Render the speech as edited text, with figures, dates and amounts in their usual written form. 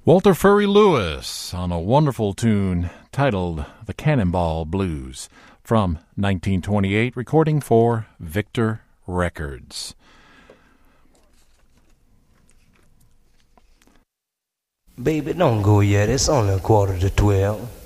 Walter Furry Lewis on a wonderful tune titled The Cannonball Blues from 1928, recording for Victor Records. Baby, don't go yet. It's only 11:45.